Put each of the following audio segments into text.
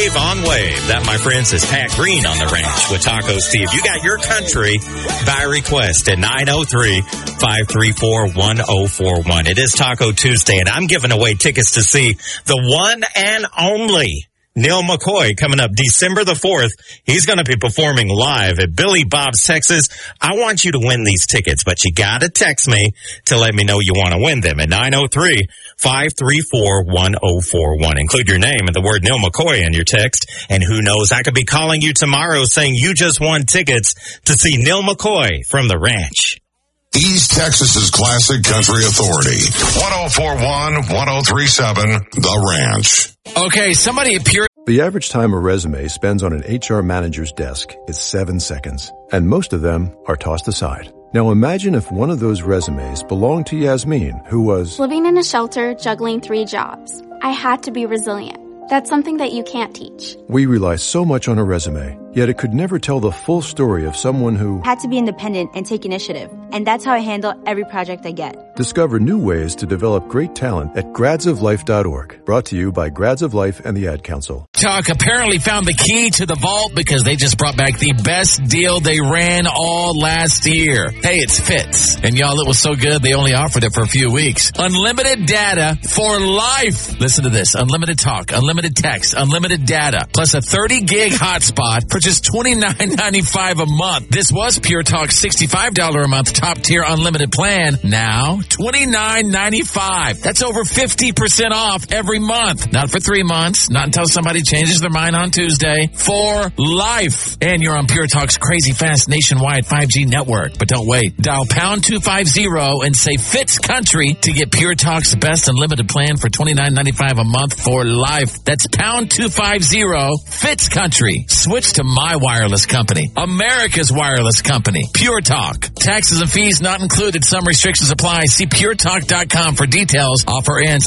Wave on Wave. That, my friends, is Pat Green on the ranch with Taco Steve. You got your country by request at 903-534-1041. It is Taco Tuesday, and I'm giving away tickets to see the one and only Neil McCoy coming up December the 4th. He's going to be performing live at Billy Bob's, Texas. I want you to win these tickets, but you got to text me to let me know you want to win them at 903-534-1041. Include your name and the word Neil McCoy in your text. And who knows, I could be calling you tomorrow saying you just won tickets to see Neil McCoy from the ranch. East Texas's classic country authority. 1041, 1037, The Ranch. Okay, somebody appear. The average time a resume spends on an HR manager's desk is 7 seconds, and most of them are tossed aside. Now imagine if one of those resumes belonged to Yasmin, who was living in a shelter, juggling 3 jobs. I had to be resilient. That's something that you can't teach. We rely so much on a resume, yet it could never tell the full story of someone who had to be independent and take initiative. And that's how I handle every project I get. Discover new ways to develop great talent at gradsoflife.org. Brought to you by Grads of Life and the Ad Council. Talk apparently found the key to the vault because they just brought back the best deal they ran all last year. Hey, it's Fitz. And y'all, it was so good they only offered it for a few weeks. Unlimited data for life. Listen to this. Unlimited talk, unlimited text, unlimited data, plus a 30-gig hotspot for just $29.95 a month. This was Pure Talk's $65 a month top-tier unlimited plan. Now, $29.95. That's over 50% off every month. Not for 3 months, not until somebody changes their mind on Tuesday. For life. And you're on Pure Talk's crazy fast nationwide 5G network. But don't wait. Dial pound 250 and say Fitz Country to get Pure Talk's best unlimited plan for $29.95 a month for life. That's pound 250 Fitz Country. Switch to my wireless company. America's wireless company. Pure Talk. Taxes and fees not included. Some restrictions apply. See puretalk.com for details. Offer ends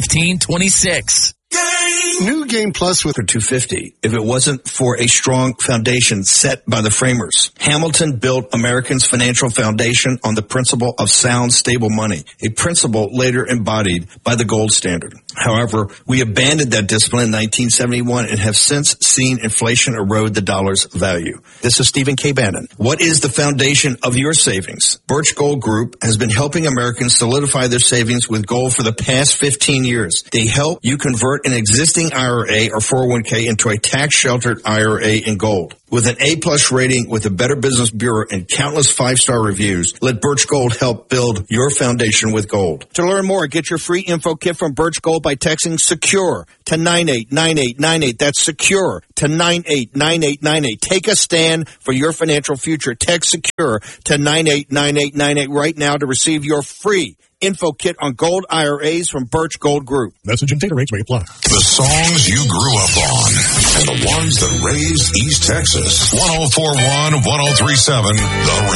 11/15/26. New Game Plus with $250 if it wasn't for a strong foundation set by the framers. Hamilton built Americans' financial foundation on the principle of sound, stable money, a principle later embodied by the gold standard. However, we abandoned that discipline in 1971 and have since seen inflation erode the dollar's value. This is Stephen K. Bannon. What is the foundation of your savings? Birch Gold Group has been helping Americans solidify their savings with gold for the past 15 years. They help you convert an existing IRA or 401k into a tax-sheltered IRA in gold. With an A-plus rating with the Better Business Bureau and countless 5-star reviews, let Birch Gold help build your foundation with gold. To learn more, get your free info kit from Birch Gold by texting SECURE to 989898. That's SECURE to 989898. Take a stand for your financial future. Text SECURE to 989898 right now to receive your free info kit on gold IRAs from Birch Gold Group. Message and data rates may apply. The songs you grew up on and the ones that raised East Texas. 1041, 1037, The